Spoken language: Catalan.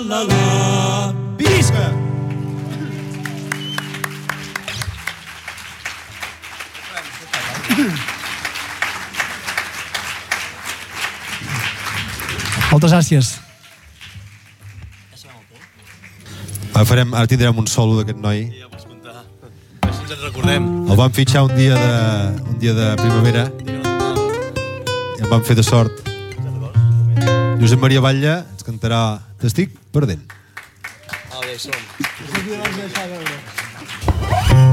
Visca! Moltes gràcies. Ara tindrem un solo d'aquest noi. Ja pots comptar. Així ens en recordem. El vam fitxar un dia de primavera i el vam fer de sort. Josep Maria Batlle ens cantarà T'estic perdent. Ja hi som.